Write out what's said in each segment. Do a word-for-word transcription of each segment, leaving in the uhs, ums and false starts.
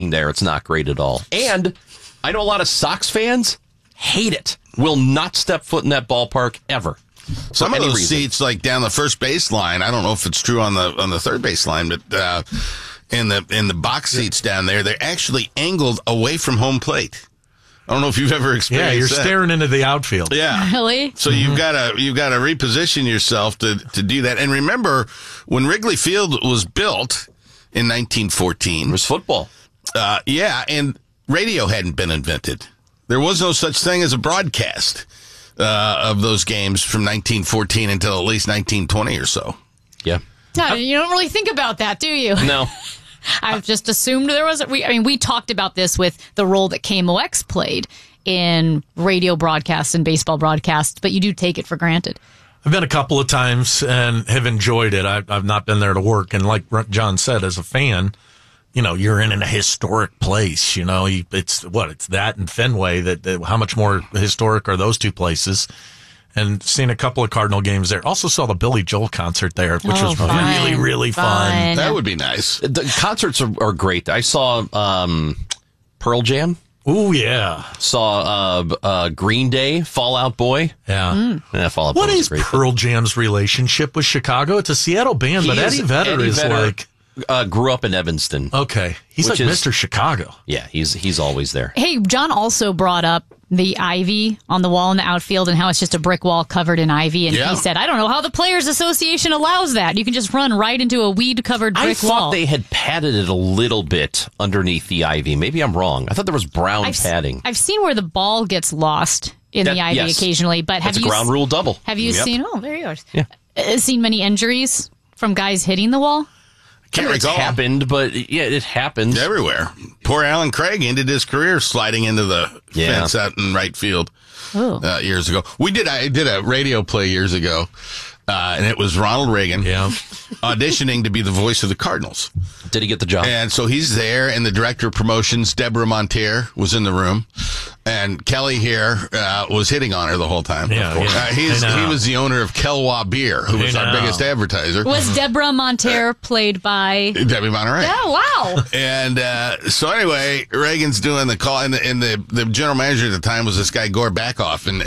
there. It's not great at all. And I know a lot of Sox fans hate it. Will not step foot in that ballpark ever. Some of those reason. seats, like down the first base line, I don't know if it's true on the on the third base line, but uh, in the in the box seats down there, they're actually angled away from home plate. I don't know if you've ever experienced Yeah, you're that. staring into the outfield. Yeah. Really? So mm-hmm. you've got to you've got to reposition yourself to to do that. And remember, when Wrigley Field was built in nineteen fourteen, it was football. Uh, yeah, and radio hadn't been invented. There was no such thing as a broadcast uh, of those games from nineteen fourteen until at least nineteen twenty or so. Yeah. Dad, you don't really think about that, do you? No. I've just assumed there was. A, we, I mean, we talked about this with the role that K M O X played in radio broadcasts and baseball broadcasts, but you do take it for granted. I've been a couple of times and have enjoyed it. I've, I've not been there to work. And like John said, as a fan, you know, you're in a historic place. You know, it's what it's that and Fenway. That, that how much more historic are those two places? And seen a couple of Cardinal games there. Also saw the Billy Joel concert there, which oh, was fun. really, really fun. fun. That would be nice. The concerts are, are great. I saw um, Pearl Jam. Ooh, yeah. Saw uh, uh, Green Day, Fall Out Boy. Yeah. Mm. yeah Fall Out what Boy is great. Pearl Jam's relationship with Chicago? It's a Seattle band, He but is, Eddie Vedder Eddie is Vedder, like... Uh, grew up in Evanston. Okay. He's Which like is, Mister Chicago. Yeah, he's he's always there. Hey, John also brought up the ivy on the wall in the outfield and how it's just a brick wall covered in ivy. And yeah. he said, I don't know how the Players Association allows that. You can just run right into a weed-covered brick I thought wall. they had padded it a little bit underneath the ivy. Maybe I'm wrong. I thought there was brown I've, padding. I've seen where the ball gets lost in That- the ivy yes. occasionally, but have That's you a ground rule double. Have you Yep. seen? Oh, there you are. Yeah. Uh, seen many injuries from guys hitting the wall? Can't It's recall. happened, but yeah, it happens. Everywhere. Poor Alan Craig ended his career sliding into the Yeah. fence out in right field Oh. uh, years ago. We did I did a radio play years ago, uh, and it was Ronald Reagan Yeah. auditioning to be the voice of the Cardinals. Did he get the job? And so he's there, and the director of promotions, Deborah Monteer, was in the room, and Kelly here uh, was hitting on her the whole time. Yeah, yeah. Uh, he's, I know. he was the owner of Kelwa Beer, who I was our know. biggest advertiser. Was Deborah Monteer played by... Debbie Monterey. Oh, wow. And uh, so anyway, Reagan's doing the call, and the, and the the general manager at the time was this guy Gore Backoff, and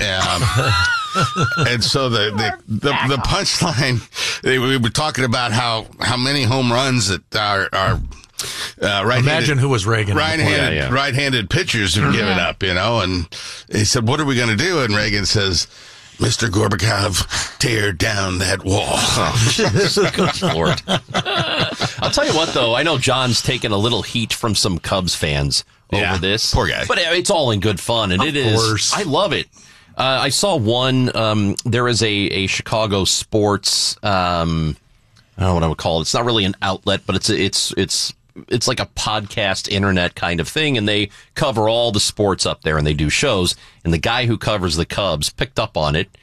um, and so the the the, the punchline, they, we were talking about how how many home runs that are are. Uh, right Imagine who was Reagan. Right-handed, Yeah, yeah. right-handed pitchers have given up, you know. And he said, "What are we going to do?" And Reagan says, "Mister Gorbachev, tear down that wall." Good Lord. I'll tell you what, though. I know John's taken a little heat from some Cubs fans over Yeah, this. poor guy. But it's all in good fun, and Of it is. course. I love it. Uh, I saw one. Um, there is a, a Chicago sports. Um, I don't know what I would call it. It's not really an outlet, but it's it's it's it's like a podcast, internet kind of thing, and they cover all the sports up there, and they do shows. And the guy who covers the Cubs picked up on it,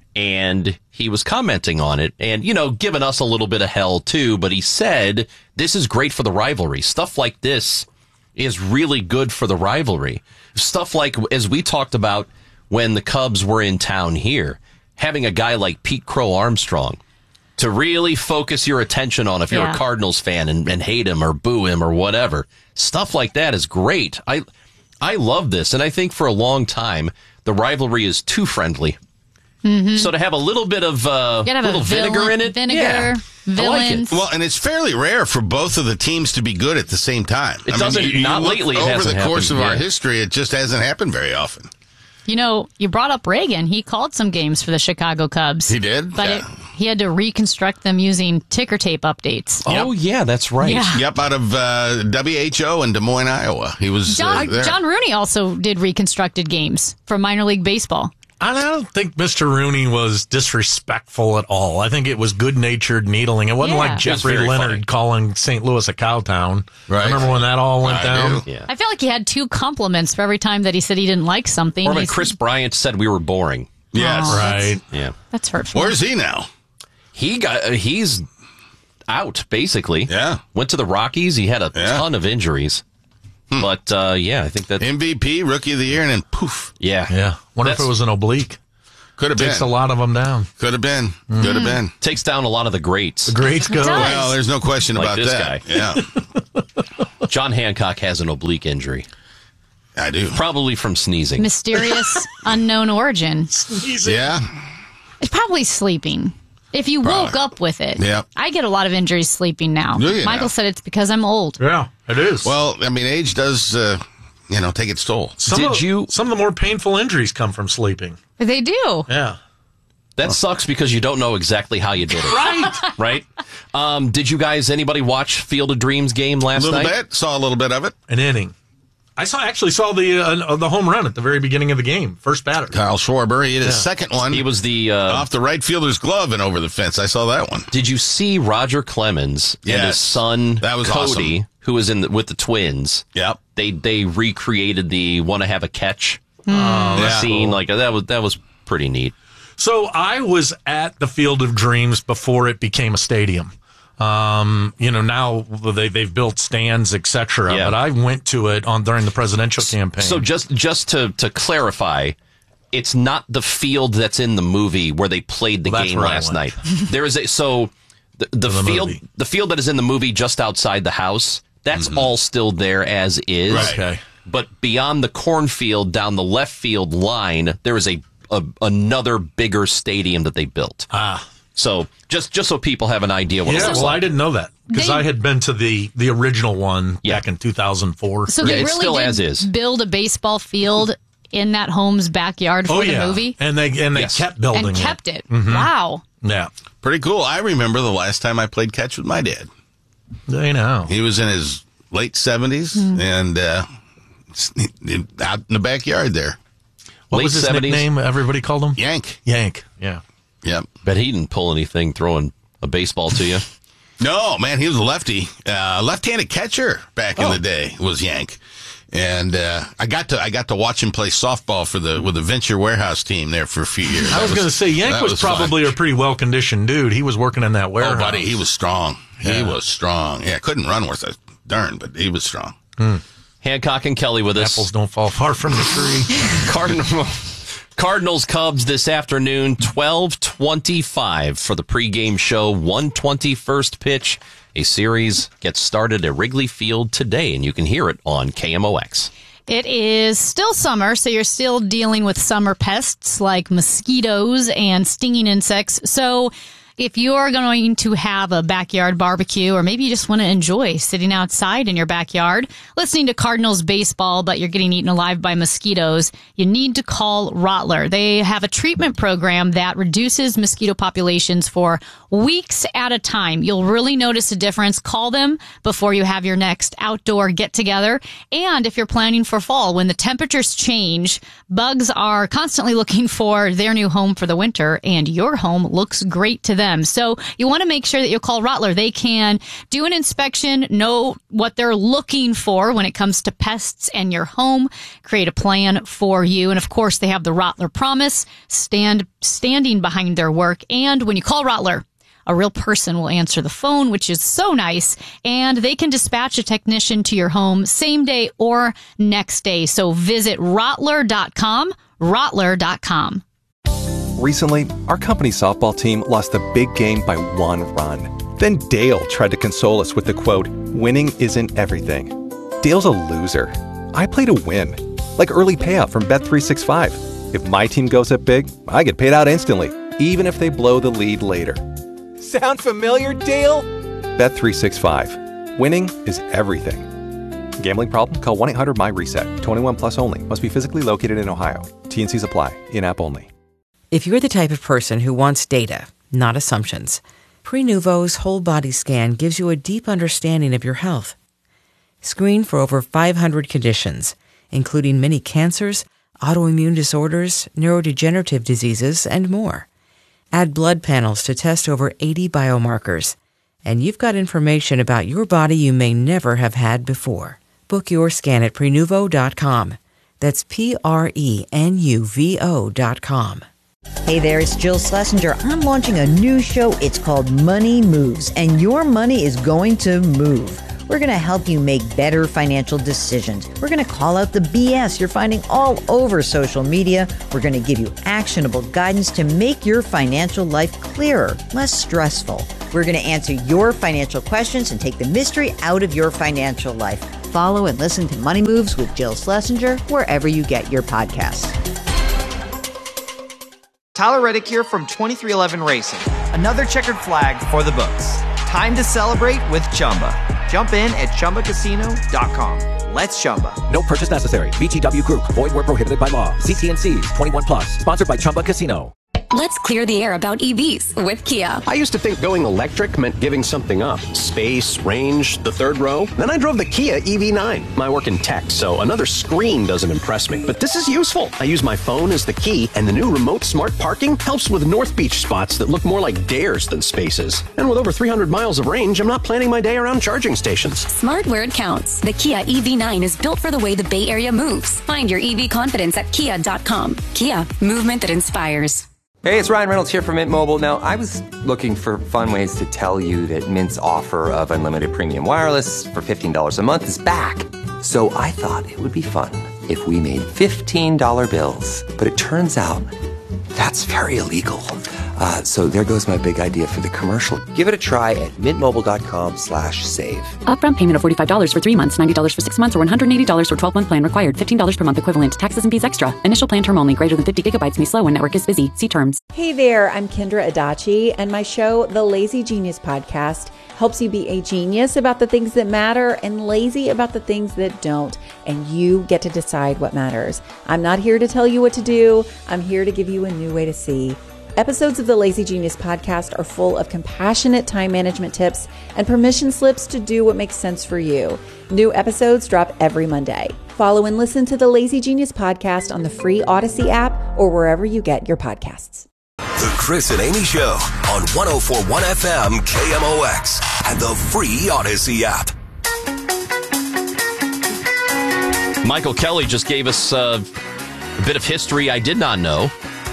and he was commenting on it, and you know, giving us a little bit of hell too. But he said this is great for the rivalry. Stuff like this is really good for the rivalry. Stuff like, as we talked about when the Cubs were in town here, having a guy like Pete Crow Armstrong to really focus your attention on if you're Yeah. a Cardinals fan and, and hate him or boo him or whatever. Stuff like that is great. I I love this, and I think for a long time the rivalry is too friendly. Mm-hmm. So to have a little bit of uh, You gotta have little a vinegar villain, in it, vinegar, yeah, I like it. villains. Well, and it's fairly rare for both of the teams to be good at the same time. It doesn't- not look lately it Over hasn't the course happened, of our yeah. history, it just hasn't happened very often. You know, you brought up Reagan. He called some games for the Chicago Cubs. He did? But Yeah. it, he had to reconstruct them using ticker tape updates. Oh yeah, that's right. Yeah. Yep, out of uh, W H O in Des Moines, Iowa. He was uh, John, there. John Rooney also did reconstructed games for minor league baseball. I don't think Mister Rooney was disrespectful at all. I think it was good-natured needling. It wasn't Yeah. like It was Jeffrey very Leonard funny. calling Saint Louis a cowtown. Right. Remember when that all went I down? do. Yeah. I felt like he had two compliments for every time that he said he didn't like something. Or when He's- Chris Bryant said we were boring. Yes. Aw. Right. Yeah. That's hurtful. Where's he now? He got uh, he's out basically. Yeah. Went to the Rockies. He had a Yeah. ton of injuries. But uh, yeah, I think that M V P, Rookie of the Year, and then poof. yeah. Yeah. Wonder if That's- it was an oblique. Could have been. Takes a lot of them down. Could have been. Mm. Could have been. Takes down a lot of the greats. The greats go. Well, there's no question Like about this that. guy. Yeah. John Hancock has an oblique injury. I do. Probably from sneezing. Mysterious, unknown origin. Yeah. It's probably sleeping. If you Probably. woke up with it. Yeah. I get a lot of injuries sleeping now. Do you Michael now? said it's because I'm old. Yeah, it is. Well, I mean, age does, uh, you know, take its toll. some Did of, you- Some of the more painful injuries come from sleeping. They do. Yeah. That sucks because you don't know exactly how you did it. Right. Right? Um, did you guys, anybody watch Field of Dreams game A last little night? bit. Saw a little bit of it. An inning. I saw actually saw the uh, the home run at the very beginning of the game. First batter. Kyle Schwarber. He hit his Yeah. second one He was the. Uh, off the right fielder's glove and over the fence. I saw that one. did you see Roger Clemens and Yes. his son That was Cody, awesome. who was in the, with the Twins? Yep. They they recreated the "Want to Have a Catch" Yeah. scene. Like that was that was pretty neat. So I was at the Field of Dreams before it became a stadium. Um, you know, now they they've built stands, et cetera. Yeah. But I went to it on during the presidential campaign. So just just to to clarify, it's not the field that's in the movie where they played the Well, that's game where I last went. night. There is a so the, the, the field movie. the field that is in the movie just outside the house. That's all still there as is. Right. Okay. But beyond the cornfield, down the left field line, there is a, a another bigger stadium that they built. Ah. So just just so people have an idea what it Yeah, looks well, like. I didn't know that because They- I had been to the the original one Yeah. back in two thousand four. So Yeah, they it's really still did as is. build a baseball field in that home's backyard for oh the yeah, movie and they and they Yes. kept building and kept it. Mm-hmm. it. Wow. Yeah, Pretty cool. I remember the last time I played catch with my dad. they know. He was in his late seventies and uh, out in the backyard there. What Late was his seventies? nickname? Everybody called him Yank. Yank. Yeah. Yep. Bet he didn't pull anything throwing a baseball to you. No, man, he was a lefty, uh, left-handed catcher back in Oh. the day. Was Yank, and uh, I got to I got to watch him play softball for the with the Venture Warehouse team there for a few years. I That was, going to say Yank that was, fun. probably a pretty well conditioned dude. He was working in that warehouse. Oh, buddy, he was strong. He Yeah. was strong. Yeah, couldn't run worth a darn, but he was strong. Hancock and Kelly with us. Apples don't fall far from the tree. Cardinal, Cardinals Cubs this afternoon, twelve twenty-five for the pregame show, one twenty first pitch. A series gets started at Wrigley Field today, and you can hear it on K M O X. It is still summer, so you're still dealing with summer pests like mosquitoes and stinging insects. So if you're going to have a backyard barbecue, or maybe you just want to enjoy sitting outside in your backyard, listening to Cardinals baseball, but you're getting eaten alive by mosquitoes, you need to call Rottler. They have a treatment program that reduces mosquito populations for weeks at a time. You'll really notice a difference. Call them before you have your next outdoor get-together. And if you're planning for fall, when the temperatures change, bugs are constantly looking for their new home for the winter, and your home looks great to them. So you want to make sure that you call Rottler. They can do an inspection, know what they're looking for when it comes to pests and your home, create a plan for you. And of course, they have the Rottler Promise, stand standing behind their work. And when you call Rottler, a real person will answer the phone, which is so nice, and they can dispatch a technician to your home same day or next day. So visit Rottler dot com, Rottler dot com. Recently, our company softball team lost the big game by one run. Then Dale tried to console us with the quote, "Winning isn't everything." Dale's a loser. I play to win. Like early payout from Bet three sixty-five. If my team goes up big, I get paid out instantly, even if they blow the lead later. Sound familiar, Dale? Bet three sixty-five. Winning is everything. Gambling problem? Call one eight hundred my reset. twenty-one plus only. Must be physically located in Ohio. T and C's apply. In-app only. If you're the type of person who wants data, not assumptions, Prenuvo's whole body scan gives you a deep understanding of your health. Screen for over five hundred conditions, including many cancers, autoimmune disorders, neurodegenerative diseases, and more. Add blood panels to test over eighty biomarkers, and you've got information about your body you may never have had before. Book your scan at Prenuvo dot com. That's P R E N U V O dot com. Hey there, it's Jill Schlesinger. I'm launching a new show. It's called Money Moves, and your money is going to move. We're going to help you make better financial decisions. We're going to call out the B S you're finding all over social media. We're going to give you actionable guidance to make your financial life clearer, less stressful. We're going to answer your financial questions and take the mystery out of your financial life. Follow and listen to Money Moves with Jill Schlesinger wherever you get your podcasts. Tyler Reddick here from twenty-three eleven Racing. Another checkered flag for the books. Time to celebrate with Chumba. Jump in at Chumba Casino dot com. Let's Chumba. No purchase necessary. V G W Group. Void where prohibited by law. See T and C's. twenty-one plus. Sponsored by Chumba Casino. Let's clear the air about E Vs with Kia. I used to think going electric meant giving something up. Space, range, the third row. Then I drove the Kia E V nine. I work in tech, so another screen doesn't impress me. But this is useful. I use my phone as the key, and the new remote smart parking helps with North Beach spots that look more like dares than spaces. And with over three hundred miles of range, I'm not planning my day around charging stations. Smart where it counts. The Kia E V nine is built for the way the Bay Area moves. Find your E V confidence at kia dot com. Kia, movement that inspires. Hey, it's Ryan Reynolds here from Mint Mobile. Now, I was looking for fun ways to tell you that Mint's offer of unlimited premium wireless for fifteen dollars a month is back. So I thought it would be fun if we made fifteen dollar bills. But it turns out that's very illegal. Uh, so there goes my big idea for the commercial. Give it a try at mintmobile.com slash save. Upfront payment of forty-five dollars for three months, ninety dollars for six months, or one hundred eighty dollars for twelve-month plan required. fifteen dollars per month equivalent. Taxes and fees extra. Initial plan term only. Greater than fifty gigabytes may slow when network is busy. See terms. Hey there, I'm Kendra Adachi, and my show, The Lazy Genius Podcast, helps you be a genius about the things that matter and lazy about the things that don't. And you get to decide what matters. I'm not here to tell you what to do. I'm here to give you a new way to see. Episodes of the Lazy Genius Podcast are full of compassionate time management tips and permission slips to do what makes sense for you. New episodes drop every Monday. Follow and listen to the Lazy Genius Podcast on the free Odyssey app or wherever you get your podcasts. The Chris and Amy Show on one oh four point one F M K M O X and the free Odyssey app. Michael Kelly just gave us uh, a bit of history I did not know.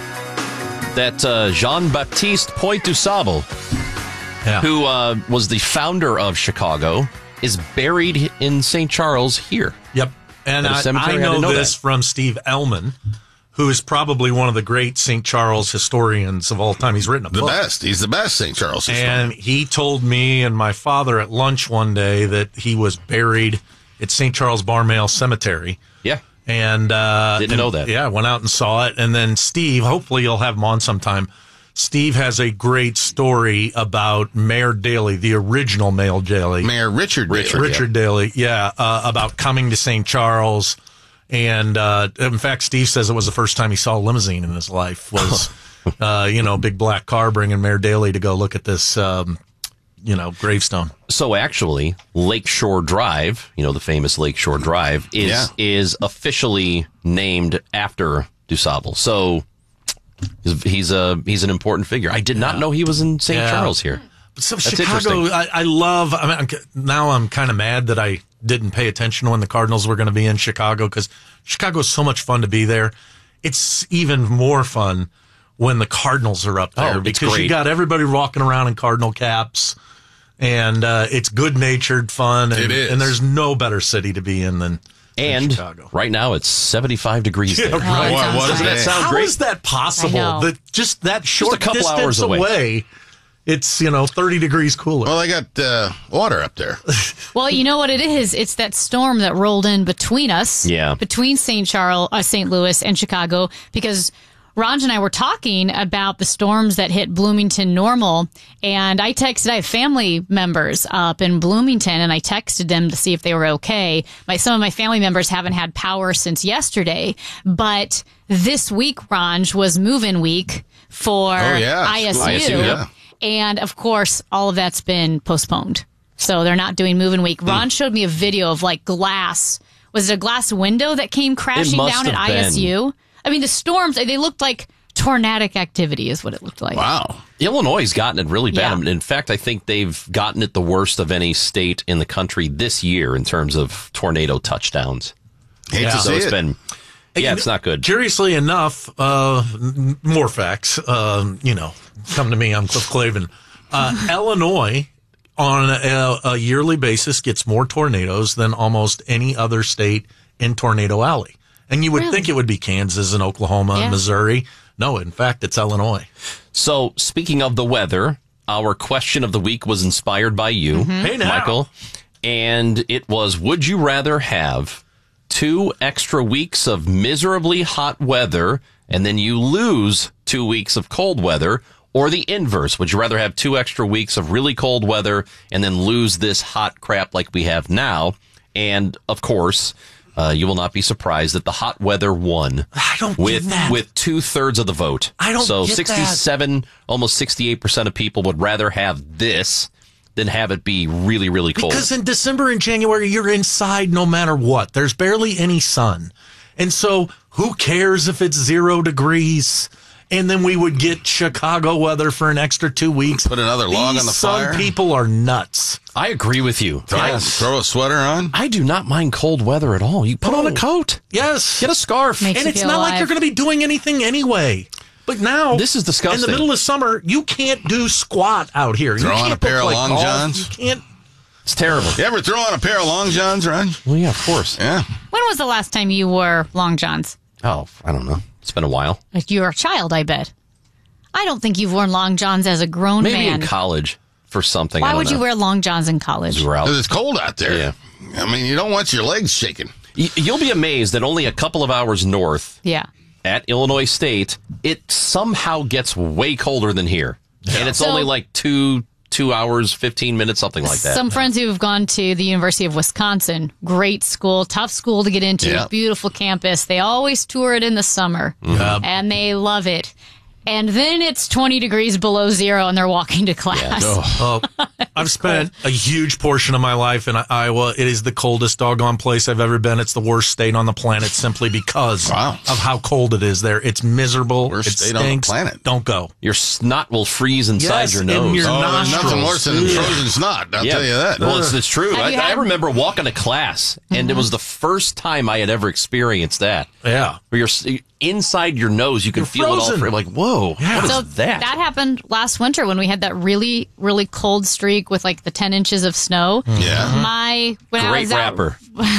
That uh, Jean-Baptiste Point-du-Sable, yeah. who uh, was the founder of Chicago, is buried in Saint Charles here. Yep. And I, I know, I know this that. from Steve Ellman, who is probably one of the great Saint Charles historians of all time. He's written a the book. The best. He's the best Saint Charles historian. And he told me and my father at lunch one day that he was buried at Saint Charles Barmale Cemetery. Yeah. And uh didn't and, know that. Yeah, went out and saw it. And then Steve, hopefully you'll have him on sometime. Steve has a great story about Mayor Daley, the original Mayor Daley. Mayor Richard Daley. Richard, Richard yeah. Daley, yeah, uh, about coming to Saint Charles. And uh in fact, Steve says it was the first time he saw a limousine in his life. Was uh, you know, big black car bringing Mayor Daley to go look at this um you know, gravestone. So actually, Lakeshore Drive, you know, the famous Lakeshore Drive, is yeah. is officially named after DuSable. So he's, he's a he's an important figure. I did not yeah. know he was in Saint Yeah. Charles here. So That's Chicago, I, I love. I mean, I'm, now I'm kind of mad that I didn't pay attention when the Cardinals were going to be in Chicago, because Chicago is so much fun to be there. It's even more fun when the Cardinals are up there, oh, because great. you got everybody walking around in Cardinal caps. And uh, it's good-natured fun, and, it is. and there's no better city to be in than, and than Chicago. Right now it's seventy-five degrees yeah, there. Right. Oh, what, doesn't that sound How great? How is that possible? That just that short just a couple distance hours away. away, it's, you know, thirty degrees cooler. Well, I got uh, water up there. Well, you know what it is? It's that storm that rolled in between us, yeah. between Saint Charles, uh, Saint Louis, and Chicago, because Ranj and I were talking about the storms that hit Bloomington Normal, and I texted, I have family members up in Bloomington, and I texted them to see if they were okay. My, some of my family members haven't had power since yesterday, but this week, Ranj, was move-in week for oh, yeah. I S U, I S U yeah. and of course, all of that's been postponed. So they're not doing move-in week. Mm. Ron showed me a video of like glass. Was it a glass window that came crashing down at I S U? Been. I mean, the storms, they looked like tornadic activity is what it looked like. Wow. Illinois has gotten it really bad. Yeah. In fact, I think they've gotten it the worst of any state in the country this year in terms of tornado touchdowns. Hate yeah. to so see it's it. been, yeah, it's not good. Curiously enough, uh, more facts, um, you know, come to me, I'm Cliff Clavin. Uh, Illinois on a, a yearly basis gets more tornadoes than almost any other state in Tornado Alley. And you would Really? think it would be Kansas and Oklahoma Yeah. and Missouri. No, in fact, it's Illinois. So, speaking of the weather, our question of the week was inspired by you, Mm-hmm. Hey, now. Michael. And it was, would you rather have two extra weeks of miserably hot weather and then you lose two weeks of cold weather, or the inverse? Would you rather have two extra weeks of really cold weather and then lose this hot crap like we have now? And, of course, uh, you will not be surprised that the hot weather won. I don't with get that. with two thirds of the vote. I don't so get that. sixty-seven, almost sixty-eight percent of people would rather have this than have it be really, really cold. Because in December and January, you're inside no matter what. There's barely any sun. And so who cares if it's zero degrees? And then we would get Chicago weather for an extra two weeks. Put another log These on the sun fire. people are nuts. I agree with you. Throw, I, throw a sweater on. I do not mind cold weather at all. You put on a Oh. coat. Yes. Get a scarf. Makes and you it's feel not like alive. you're going to be doing anything anyway. But now, This is disgusting. in the middle of summer, you can't do squat out here. Throw you on can't a pair look of like long golf. johns. You can't. It's terrible. You ever throw on a pair of long johns, Ron? Well, yeah, of course. Yeah. When was the last time you wore long johns? Oh, I don't know. It's been a while. Like you were a child, I bet. I don't think you've worn long johns as a grown Maybe man. in college for something. I Why don't would you know. wear long johns in college? You were out. Because it's cold out there. Yeah. I mean, you don't want your legs shaking. Y- You'll be amazed that only a couple of hours north Yeah. at Illinois State, it somehow gets way colder than here. And it's So- only like two two hours, fifteen minutes, something like that. Some friends who have gone to the University of Wisconsin, great school, tough school to get into, Yeah. beautiful campus. They always tour it in the summer, Mm-hmm. and they love it. And then it's twenty degrees below zero, and they're walking to class. Oh, I've spent a huge portion of my life in Iowa. It is the coldest doggone place I've ever been. It's the worst state on the planet simply because Wow. of how cold it is there. It's miserable. Worst it state on the stinks. planet. Don't go. Your snot will freeze inside Yes, your in nose. your Oh, there's nothing nostrils. worse than Yeah. frozen snot. I'll tell you that. Well, it's, it's true. Have I, you I had- remember walking to class, and it was the first time I had ever experienced that. Yeah. Where you're s- inside your nose, you can You're feel it all. frozen. Fr- like, whoa, Yeah. what is So that? happened last winter when we had that really, really cold streak with like the ten inches of snow. Yeah. My when I Great was out, rapper.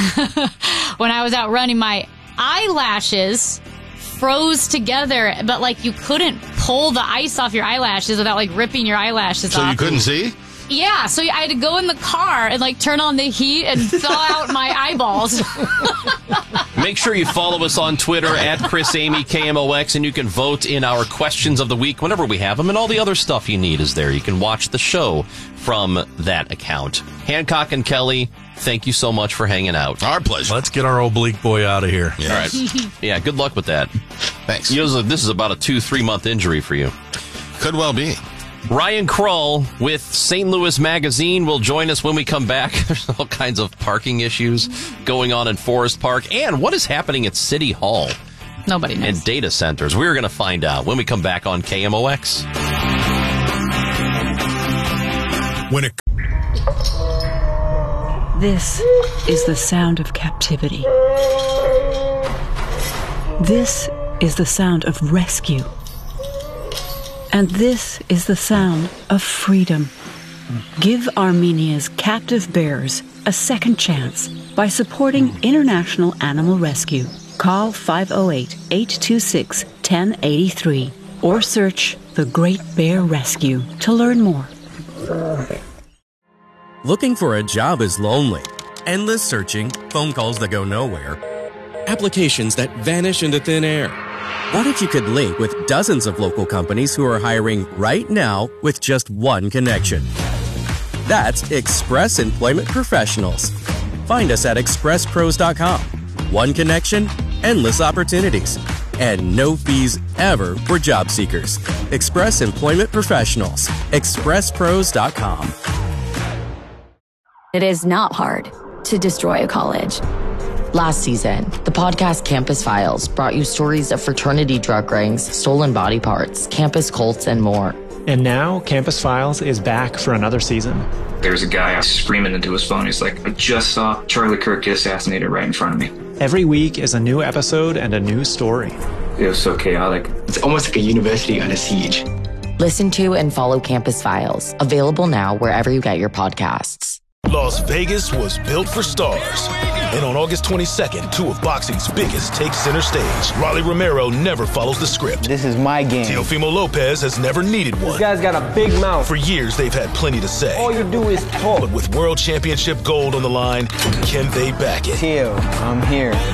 when I was out running, my eyelashes froze together, but like you couldn't pull the ice off your eyelashes without like ripping your eyelashes So off. you couldn't see? Yeah, so I had to go in the car and like turn on the heat and thaw out my eyeballs. Make sure you follow us on Twitter at Chris Amy K M O X, and you can vote in our questions of the week whenever we have them, and all the other stuff you need is there. You can watch the show from that account. Hancock and Kelly, thank you so much for hanging out. Our pleasure. Let's get our oblique boy out of here. Yeah. All right. Yeah, good luck with that. Thanks. You know, this is about a two, three month injury for you. Could well be. Ryan Krull with Saint Louis Magazine will join us when we come back. There's all kinds of parking issues going on in Forest Park, and what is happening at City Hall Nobody knows. and data centers. We're going to find out when we come back on K M O X. When it This is the sound of captivity. This is the sound of rescue. And this is the sound of freedom. Give Armenia's captive bears a second chance by supporting International Animal Rescue. Call five oh eight, eight two six, one oh eight three or search The Great Bear Rescue to learn more. Looking for a job is lonely. Endless searching, phone calls that go nowhere, applications that vanish into thin air. What if you could link with dozens of local companies who are hiring right now with just one connection? That's Express Employment Professionals. Find us at express pros dot com. One connection, endless opportunities, and no fees ever for job seekers. Express Employment Professionals. express pros dot com. It is not hard to destroy a college. Last season, the podcast Campus Files brought you stories of fraternity drug rings, stolen body parts, campus cults, and more. And now, Campus Files is back for another season. There's a guy screaming into his phone. He's like, I just saw Charlie Kirk get assassinated right in front of me. Every week is a new episode and a new story. It was so chaotic. It's almost like a university under siege. Listen to and follow Campus Files, available now wherever you get your podcasts. Las Vegas was built for stars. And on August twenty-second, two of boxing's biggest take center stage. Rolly Romero never follows the script. This is my game. Teofimo Lopez has never needed one. This guy's got a big mouth. For years, they've had plenty to say. All you do is talk. But with World Championship gold on the line, can they back it? Teo, I'm here.